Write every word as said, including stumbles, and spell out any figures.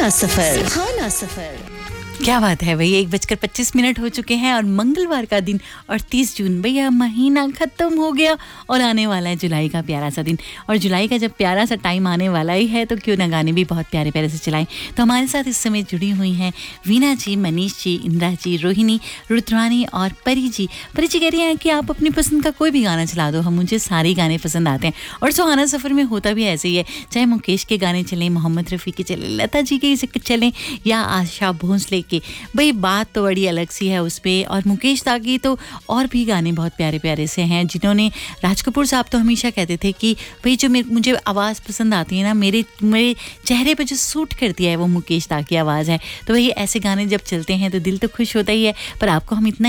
सुहाना सफर, सुहाना सफर। क्या बात है भाई, एक बजकर पच्चीस मिनट हो चुके हैं और मंगलवार का दिन और तीस जून, भैया महीना खत्म हो गया और आने वाला है जुलाई का प्यारा सा दिन। और जुलाई का जब प्यारा सा टाइम आने वाला ही है तो क्यों ना गाने भी बहुत प्यारे प्यारे से चलाएं। तो हमारे साथ इस समय जुड़ी हुई हैं वीना जी, मनीष जी, इंद्रा जी, रोहिणी, रुद्रानी और परी जी। परी जी कह रही हैं कि आप अपनी पसंद का कोई भी गाना चला दो, हम मुझे सारे गाने पसंद आते हैं। और सुहाना सफ़र में होता भी ऐसे ही है, चाहे मुकेश के गाने चलें, मोहम्मद रफ़ी के चलें, लता जी के चलें या आशा भोंसले के, भाई बात तो बड़ी अलग सी है उस पर। और मुकेश दा की तो और भी गाने बहुत प्यारे प्यारे से हैं, जिन्होंने राज कपूर साहब तो हमेशा कहते थे कि भाई जो मेरे मुझे आवाज़ पसंद आती है ना, मेरे मेरे चेहरे पे जो सूट करती है वो मुकेश दा की आवाज़ है। तो भाई ऐसे गाने जब चलते हैं तो दिल तो खुश होता ही है। पर आपको हम इतना